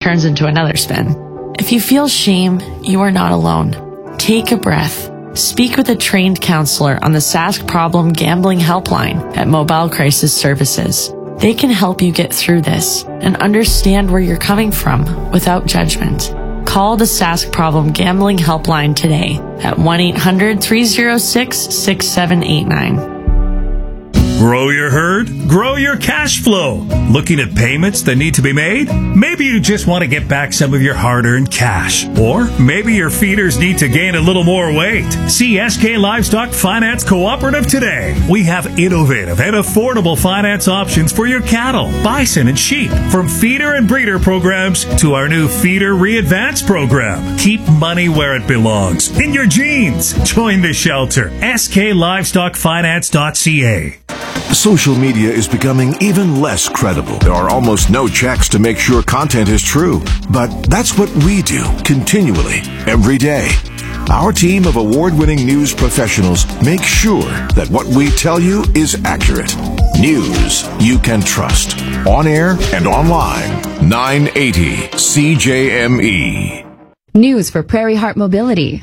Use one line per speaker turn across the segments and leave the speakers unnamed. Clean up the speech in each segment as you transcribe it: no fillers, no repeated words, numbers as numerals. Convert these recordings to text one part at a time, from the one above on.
turns into another spin. If you feel shame, you are not alone. Take a breath. Speak with a trained counselor on the Sask Problem Gambling Helpline at Mobile Crisis Services. They can help you get through this and understand where you're coming from without judgment. Call the Sask Problem Gambling Helpline today at 1-800-306-6789.
Grow your herd, grow your cash flow. Looking at payments that need to be made? Maybe you just want to get back some of your hard-earned cash. Or maybe your feeders need to gain a little more weight. See SK Livestock Finance Cooperative today. We have innovative and affordable finance options for your cattle, bison, and sheep. From feeder and breeder programs to our new Feeder Re-Advance program. Keep money where it belongs, in your jeans. Join the shelter. SKLivestockFinance.ca.
Social media is becoming even less credible. There are almost no checks to make sure content is true. But that's what we do continually, every day. Our team of award-winning news professionals make sure that what we tell you is accurate. News you can trust. On air and online. 980 CJME.
News for Prairie Heart Mobility.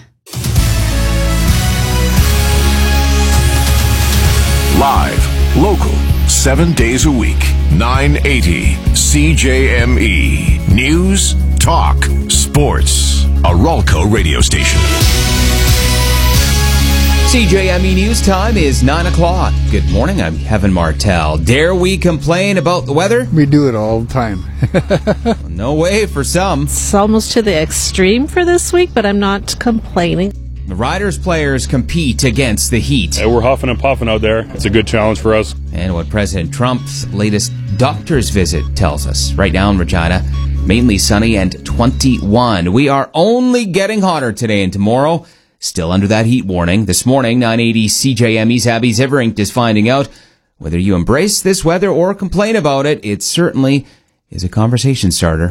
Live, local, 7 days a week. 980 CJME. News, talk, sports. A Ralco radio station.
CJME News time is 9 o'clock. Good morning, I'm Kevin Martell. Dare we complain about the weather?
We do it all the time.
No way for some.
It's almost to the extreme for this week, but I'm not complaining.
The Riders players compete against the heat.
We're huffing and puffing out there. It's a good challenge for us.
And what President Trump's latest doctor's visit tells us. Right now in Regina, mainly sunny and 21. We are only getting hotter today and tomorrow. Still under that heat warning. This morning, 980 CJME's Abby Ziverink is finding out whether you embrace this weather or complain about it. It certainly is a conversation starter.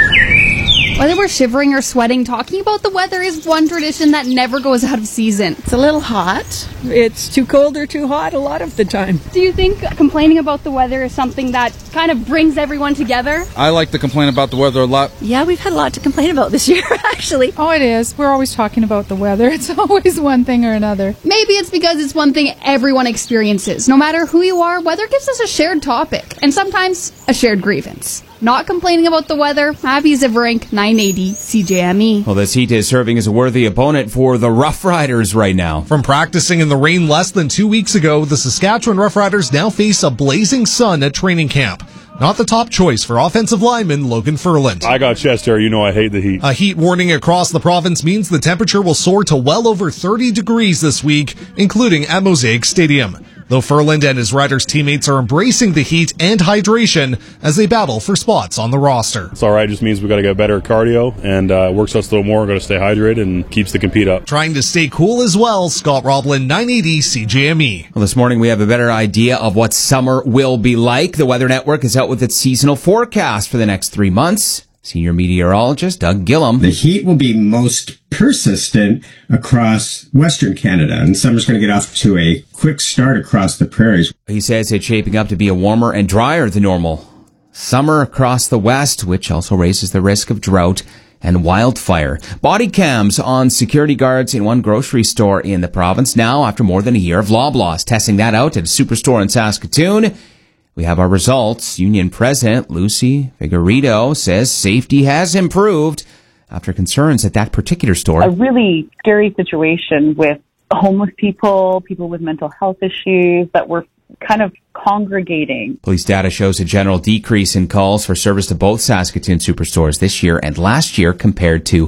Whether we're shivering or sweating, talking about the weather is one tradition that never goes out of season.
It's a little hot. It's too cold or too hot a lot of the time.
Do you think complaining about the weather is something that kind of brings everyone together?
I like to complain about the weather a lot.
Yeah, we've had a lot to complain about this year, actually.
Oh, it is. We're always talking about the weather. It's always one thing or another.
Maybe it's because it's one thing everyone experiences. No matter who you are, weather gives us a shared topic, and sometimes a shared grievance. Not complaining about the weather, Abby Ziverink, 980 CJME.
Well, this heat is serving as a worthy opponent for the Rough Riders right now.
From practicing in the rain less than 2 weeks ago, the Saskatchewan Rough Riders now face a blazing sun at training camp. Not the top choice for offensive lineman Logan Furland.
I got chest hair. You know I hate the heat.
A heat warning across the province means the temperature will soar to well over 30 degrees this week, including at Mosaic Stadium. Though Furland and his Riders teammates are embracing the heat and hydration as they battle for spots on the roster.
It's all right. It just means we got to get better at cardio and works us a little more. We're going to stay hydrated and keeps the compete up.
Trying to stay cool as well, Scott Roblin, 980 CJME.
Well, this morning we have a better idea of what summer will be like. The Weather Network is out with its seasonal forecast for the next 3 months. Senior meteorologist Doug Gillum.
The heat will be most persistent across Western Canada, and summer's going to get off to a quick start across the prairies.
He says it's shaping up to be a warmer and drier than normal summer across the west, which also raises the risk of drought and wildfire. Body cams on security guards in one grocery store in the province now after more than a year of Loblaws testing that out at a superstore in Saskatoon. We have our results. Union President Lucy Figueredo says safety has improved after concerns at that particular store.
A really scary situation with homeless people, people with mental health issues that were kind of congregating.
Police data shows a general decrease in calls for service to both Saskatoon superstores this year and last year compared to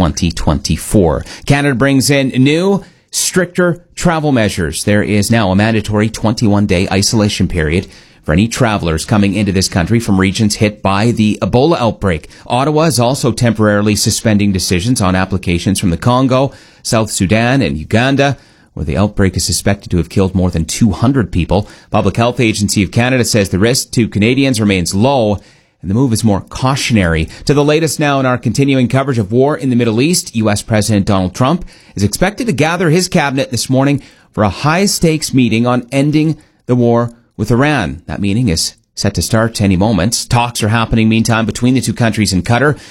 2024. Canada brings in new, stricter travel measures. There is now a mandatory 21-day isolation period for any travelers coming into this country from regions hit by the Ebola outbreak. Ottawa is also temporarily suspending decisions on applications from the Congo, South Sudan, and Uganda, where the outbreak is suspected to have killed more than 200 people. Public Health Agency of Canada says the risk to Canadians remains low, and the move is more cautionary. To the latest now in our continuing coverage of war in the Middle East, U.S. President Donald Trump is expected to gather his cabinet this morning for a high-stakes meeting on ending the war with Iran. That meeting is set to start any moment. Talks are happening meantime between the two countries in Qatar.